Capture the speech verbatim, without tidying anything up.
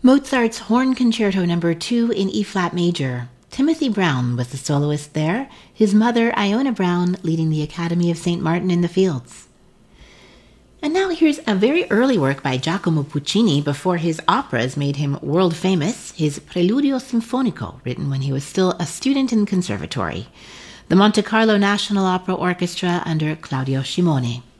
Mozart's Horn Concerto Number two in E-flat major. Timothy Brown was the soloist there, his mother Iona Brown leading the Academy of Saint Martin in the Fields. And now here's a very early work by Giacomo Puccini before his operas made him world famous, his Preludio Sinfonico, written when he was still a student in conservatory. The Monte Carlo National Opera Orchestra under Claudio Scimone.